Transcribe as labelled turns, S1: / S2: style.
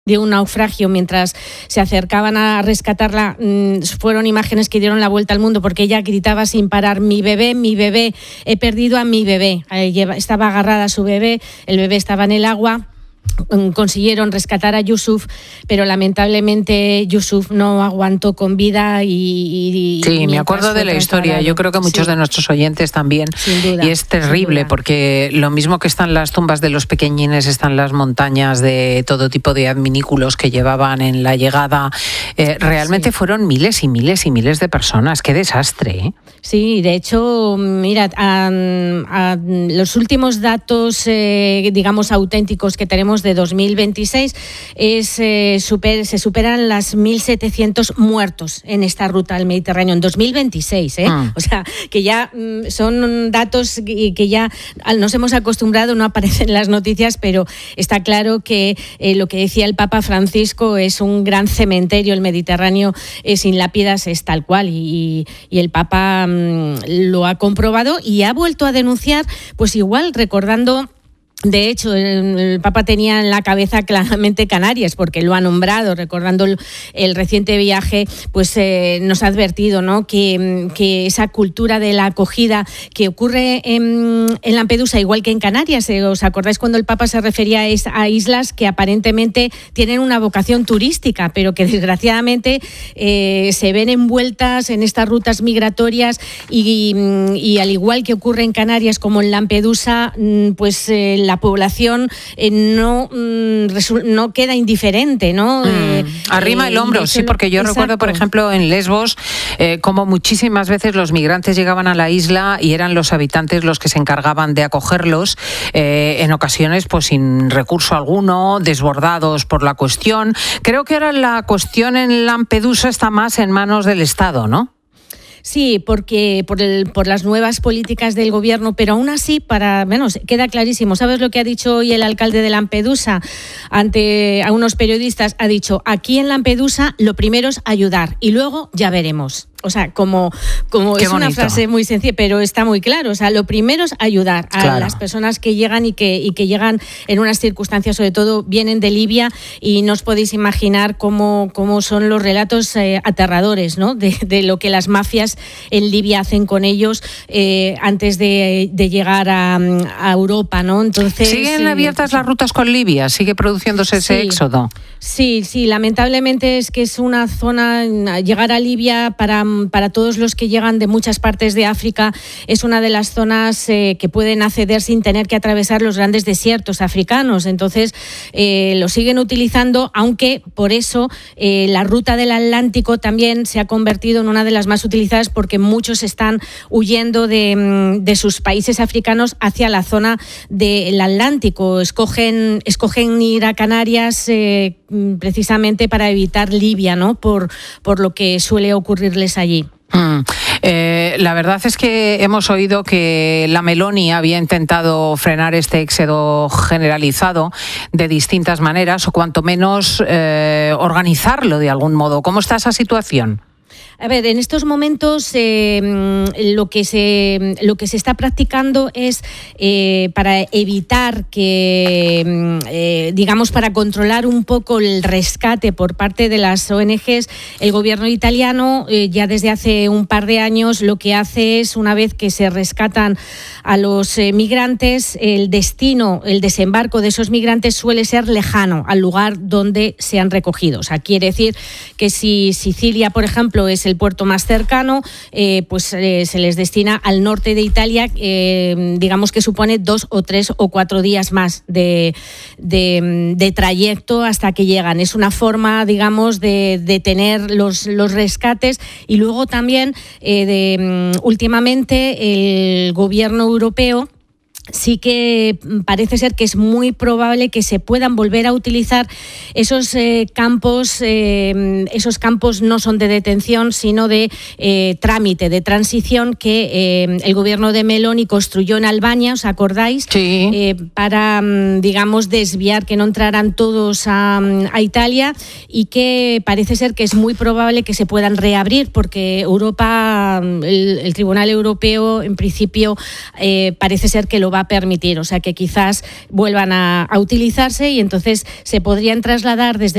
S1: de un naufragio mientras se acercaban a rescatarla. Fueron imágenes que dieron la vuelta al mundo porque ella gritaba sin parar: mi bebé, he perdido a mi bebé. Estaba agarrada a su bebé, el bebé estaba en el agua. Consiguieron rescatar a Yusuf, pero lamentablemente Yusuf no aguantó con vida y
S2: sí, me acuerdo de la historia. Yo creo que muchos de nuestros oyentes también.
S1: Sin duda,
S2: y es terrible porque lo mismo que están las tumbas de los pequeñines, están las montañas de todo tipo de adminículos que llevaban en la llegada. Realmente fueron miles y miles y miles de personas. ¡Qué desastre!
S1: Sí, de hecho, mira, los últimos datos, digamos, auténticos que tenemos de 2026 se superan las 1.700 muertos en esta ruta al Mediterráneo en 2026, O sea, que ya son datos que ya nos hemos acostumbrado, no aparecen en las noticias, pero está claro que lo que decía el Papa Francisco es un gran cementerio. El Mediterráneo sin lápidas es tal cual y el Papa lo ha comprobado y ha vuelto a denunciar, pues igual recordando. De hecho, el Papa tenía en la cabeza claramente Canarias, porque lo ha nombrado, recordando el reciente viaje, pues nos ha advertido, ¿no?, que esa cultura de la acogida que ocurre en Lampedusa, igual que en Canarias. ¿Os acordáis cuando el Papa se refería a islas que aparentemente tienen una vocación turística, pero que desgraciadamente se ven envueltas en estas rutas migratorias y al igual que ocurre en Canarias como en Lampedusa, pues la población no queda indiferente, ¿no?
S2: Arrima el hombro, sí, porque yo recuerdo, por ejemplo, en Lesbos, como muchísimas veces los migrantes llegaban a la isla y eran los habitantes los que se encargaban de acogerlos, en ocasiones pues sin recurso alguno, desbordados por la cuestión. Creo que ahora la cuestión en Lampedusa está más en manos del Estado, ¿no?
S1: Sí, porque por las nuevas políticas del gobierno, pero aún así, queda clarísimo. ¿Sabes lo que ha dicho hoy el alcalde de Lampedusa ante a unos periodistas? Ha dicho: aquí en Lampedusa lo primero es ayudar y luego ya veremos. O sea, como es bonito. Una frase muy sencilla, pero está muy claro. O sea, lo primero es ayudar a las personas que llegan y que llegan en unas circunstancias, sobre todo vienen de Libia, y no os podéis imaginar cómo son los relatos aterradores, ¿no?, de lo que las mafias en Libia hacen con ellos antes de llegar a Europa, ¿no? Entonces,
S2: ¿siguen abiertas las rutas con Libia? ¿Sigue produciéndose ese éxodo?
S1: Sí, lamentablemente es que es una zona, llegar a Libia para todos los que llegan de muchas partes de África, es una de las zonas que pueden acceder sin tener que atravesar los grandes desiertos africanos. Entonces, lo siguen utilizando, aunque por eso la ruta del Atlántico también se ha convertido en una de las más utilizadas, porque muchos están huyendo de sus países africanos hacia la zona del Atlántico. Escogen ir a Canarias precisamente para evitar Libia, ¿no?, por lo que suele ocurrirles allí.
S2: La verdad es que hemos oído que la Meloni había intentado frenar este éxodo generalizado de distintas maneras, o cuanto menos organizarlo de algún modo. ¿Cómo está esa situación?
S1: A ver, en estos momentos lo que se está practicando es para evitar que, para controlar un poco el rescate por parte de las ONGs, el gobierno italiano ya desde hace un par de años lo que hace es, una vez que se rescatan a los migrantes, el desembarco de esos migrantes suele ser lejano al lugar donde se han recogido. O sea, quiere decir que si Sicilia, por ejemplo, es el puerto más cercano, se les destina al norte de Italia, digamos que supone 2 o 3 o 4 días más de trayecto hasta que llegan. Es una forma, digamos, de tener los rescates. Y luego también, últimamente, el gobierno europeo sí que parece ser que es muy probable que se puedan volver a utilizar esos campos. Esos campos no son de detención, sino de trámite, de transición, que el gobierno de Meloni construyó en Albania, ¿os acordáis?
S2: Sí.
S1: Para, digamos, desviar que no entraran todos a Italia, y que parece ser que es muy probable que se puedan reabrir, porque Europa, el Tribunal Europeo, en principio, parece ser que lo va a permitir. O sea que quizás vuelvan a utilizarse, y entonces se podrían trasladar desde